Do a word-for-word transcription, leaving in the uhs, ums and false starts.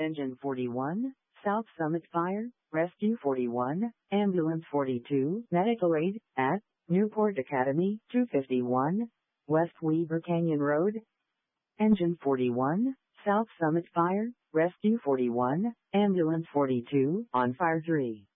Engine forty-one, South Summit Fire, Rescue forty-one, Ambulance forty-two, Medical Aid, at Newport Academy, two fifty-one, West Weber Canyon Road. Engine forty-one, South Summit Fire, Rescue forty-one, Ambulance forty-two, on Fire three.